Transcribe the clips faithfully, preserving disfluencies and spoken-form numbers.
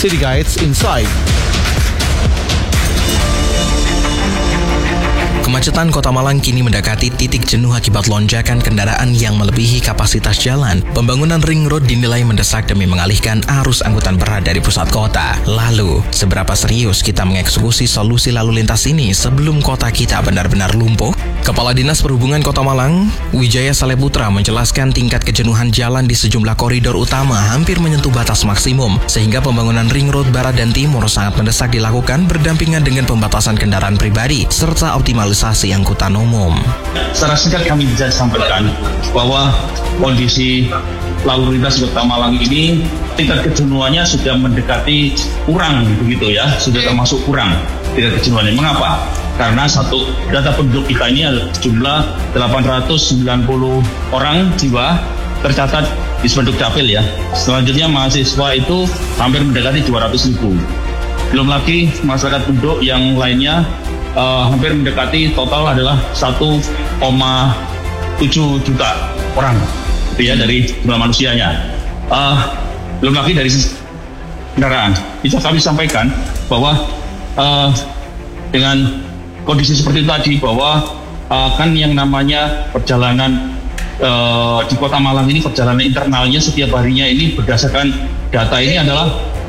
City Guides Insight. Kemacetan Kota Malang kini mendekati titik jenuh akibat lonjakan kendaraan yang melebihi kapasitas jalan. Pembangunan ring road dinilai mendesak demi mengalihkan arus angkutan berat dari pusat kota. Lalu, seberapa serius kita mengeksekusi solusi lalu lintas ini sebelum kota kita benar-benar lumpuh? Kepala Dinas Perhubungan Kota Malang, Wijaya Saleputra, menjelaskan tingkat kejenuhan jalan di sejumlah koridor utama hampir menyentuh batas maksimum, sehingga pembangunan ring road barat dan timur sangat mendesak dilakukan berdampingan dengan pembatasan kendaraan pribadi, serta optimalisasi angkutan umum. Secara singkat kami bisa sampaikan bahwa kondisi lalu lintas Kota Malang ini tingkat kejenuhannya sudah mendekati kurang begitu ya, sudah termasuk kurang tingkat kejenuhannya. Mengapa? Karena satu, data penduduk kita ini jumlah delapan ratus sembilan puluh orang jiwa tercatat di Spenduk Dapil ya. Selanjutnya mahasiswa itu hampir mendekati dua ratus ribu. Belum lagi masyarakat penduduk yang lainnya uh, hampir mendekati total adalah satu koma tujuh juta orang gitu ya, dari jumlah manusianya. Uh, belum lagi dari kendaraan. Bisa kami sampaikan bahwa uh, dengan kondisi seperti itu tadi, bahwa uh, kan yang namanya perjalanan uh, di Kota Malang ini, perjalanan internalnya setiap harinya ini berdasarkan data ini adalah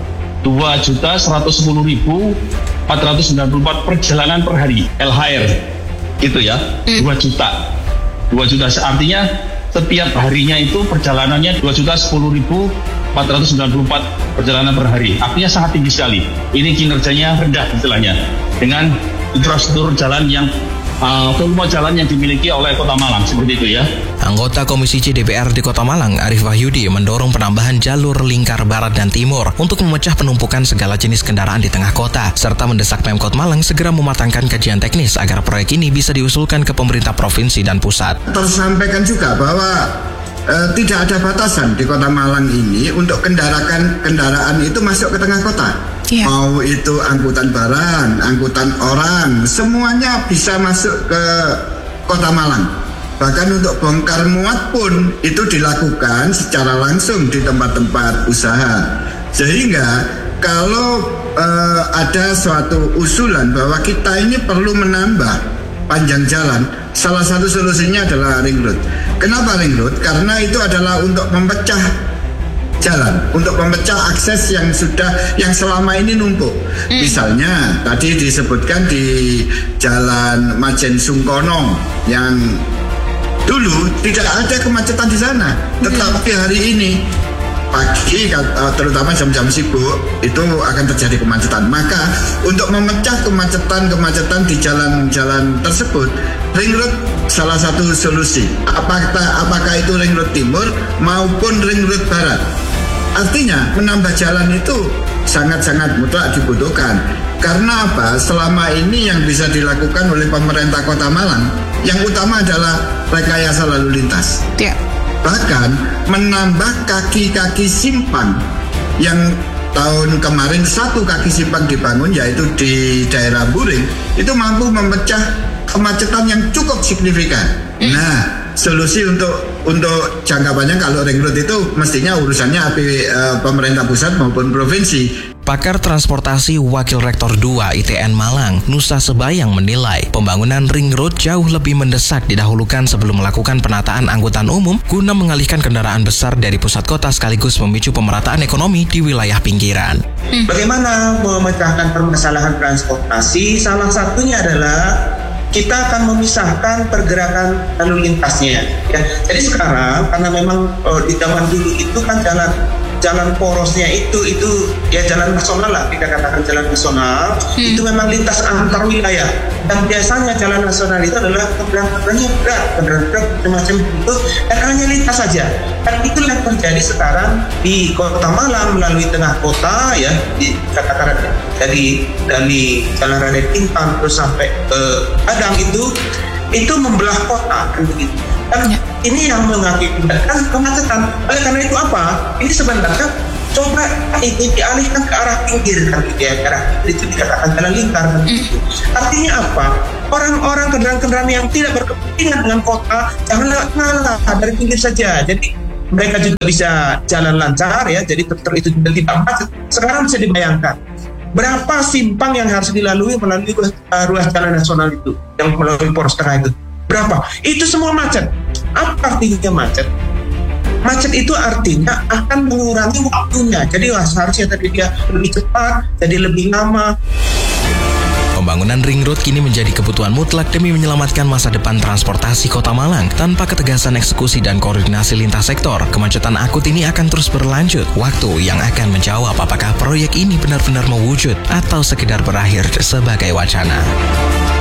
dua juta seratus sepuluh ribu empat ratus sembilan puluh empat perjalanan per hari L H R gitu ya. Dua juta dua juta artinya setiap harinya itu perjalanannya dua juta sepuluh ribu empat ratus sembilan puluh empat perjalanan per hari. Artinya sangat tinggi sekali. Ini kinerjanya rendah istilahnya dengan infrastruktur jalan yang uh, volume jalan yang dimiliki oleh Kota Malang seperti itu ya. Anggota Komisi C D P R di Kota Malang, Arif Wahyudi, mendorong penambahan jalur lingkar barat dan timur untuk memecah penumpukan segala jenis kendaraan di tengah kota, serta mendesak Pemkot Malang segera mematangkan kajian teknis agar proyek ini bisa diusulkan ke pemerintah provinsi dan pusat. Tersampaikan juga bahwa e, tidak ada batasan di Kota Malang ini untuk kendaraan kendaraan itu masuk ke tengah kota. Yeah. Mau itu angkutan barang, angkutan orang, semuanya bisa masuk ke Kota Malang. Bahkan untuk bongkar muat pun itu dilakukan secara langsung di tempat-tempat usaha. Sehingga kalau uh, ada suatu usulan bahwa kita ini perlu menambah panjang jalan, salah satu solusinya adalah ring road. Kenapa ring road? Karena itu adalah untuk memecah jalan, untuk memecah akses yang sudah yang selama ini numpuk. Mm. Misalnya tadi disebutkan di Jalan Majen Sungkono yang dulu tidak ada kemacetan di sana, tetapi hari ini pagi terutama jam-jam sibuk itu akan terjadi kemacetan. Maka untuk memecah kemacetan-kemacetan di jalan-jalan tersebut, ring road salah satu solusi. Apakah apakah itu ring road timur maupun ring road barat? Artinya menambah jalan itu sangat-sangat mutlak dibutuhkan. Karena apa? Selama ini yang bisa dilakukan oleh pemerintah Kota Malang, yang utama adalah rekayasa lalu lintas. Yeah. Bahkan menambah kaki-kaki simpang yang tahun kemarin satu kaki simpang dibangun, yaitu di daerah Buring, itu mampu memecah kemacetan yang cukup signifikan. Mm. Nah, solusi untuk untuk jangka panjang kalau ring road itu mestinya urusannya uh, pemerintah pusat maupun provinsi. Pakar transportasi Wakil Rektor dua I T N Malang, Nusa Sebayang, menilai pembangunan ring road jauh lebih mendesak didahulukan sebelum melakukan penataan angkutan umum guna mengalihkan kendaraan besar dari pusat kota sekaligus memicu pemerataan ekonomi di wilayah pinggiran. Bagaimana memecahkan permasalahan transportasi? Salah satunya adalah kita akan memisahkan pergerakan lalu lintasnya. Ya. Jadi sekarang karena memang oh, di zaman dulu itu kan jalan jalan porosnya itu itu ya jalan nasional lah, kita katakan jalan nasional, hmm. itu memang lintas antar wilayah, dan biasanya jalan nasional itu adalah kendaraan-kendaraan berat, kendaraan berat macam itu, dan hanya lintas saja. Dan itu yang terjadi sekarang di Kota Malang melalui tengah kota ya, di katakan dari dari Jalan Raden Intan terus sampai ke Padang itu itu membelah kota kan begitu. Dan ya. Ini yang mengakibatkan kemacetan. Oleh karena itu apa? Ini sebenarnya coba itu dialihkan ke arah pinggir kan gitu ya, ke arah itu dikatakan jalan lingkar kan gitu. Artinya apa? Orang-orang kendaraan-kendaraan yang tidak berkepentingan dengan kota jangan lewat ngalah dari pinggir saja. Jadi mereka juga bisa jalan lancar ya, jadi truk itu juga tidak macet. Sekarang bisa dibayangkan berapa simpang yang harus dilalui melalui uh, ruas jalan nasional itu, yang melalui poros tengah itu. Berapa? Itu semua macet. Apa artinya macet? Macet itu artinya akan mengurangi waktunya. Jadi harusnya tadi dia lebih cepat, jadi lebih lama. Pembangunan ring road kini menjadi kebutuhan mutlak demi menyelamatkan masa depan transportasi Kota Malang. Tanpa ketegasan eksekusi dan koordinasi lintas sektor, kemacetan akut ini akan terus berlanjut. Waktu yang akan menjawab apakah proyek ini benar-benar mewujud atau sekedar berakhir sebagai wacana.